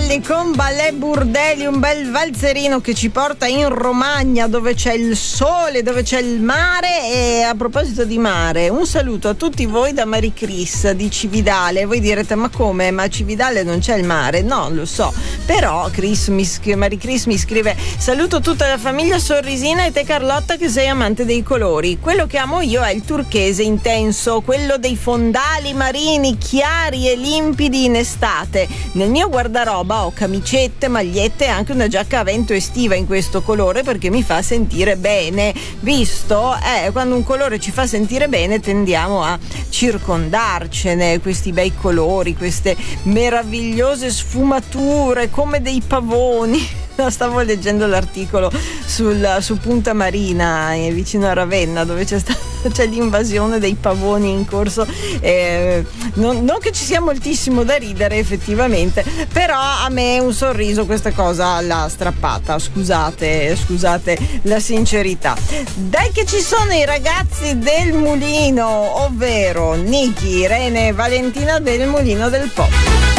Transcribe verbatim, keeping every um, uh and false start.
Morelli con Ballet Burdelli, un bel valzerino che ci porta in Romagna, dove c'è il sole, dove c'è il mare. E a proposito di mare, un saluto a tutti voi da Marie Chris di Cividale. Voi direte: ma come? Ma a Cividale non c'è il mare? No, lo so, però Chris mi scrive, Marie Chris mi scrive: saluto tutta la famiglia Sorrisina e te Carlotta che sei amante dei colori. Quello che amo io è il turchese intenso, quello dei fondali marini chiari e limpidi in estate. Nel mio guardaroba ho camicette, magliette e anche una giacca a vento estiva in questo colore perché mi fa sentire bene. Visto? Eh, quando un colore ci fa sentire bene tendiamo a circondarcene, questi bei colori, queste meravigliose sfumature come dei pavoni. Stavo leggendo l'articolo sul, su Punta Marina, eh, vicino a Ravenna, dove c'è, sta, c'è l'invasione dei pavoni in corso. Eh, non, non che ci sia moltissimo da ridere effettivamente, però a me un sorriso questa cosa l'ha strappata. Scusate, scusate la sincerità. Dai che ci sono i ragazzi del Mulino, ovvero Niki, Irene e Valentina del Mulino del Pop.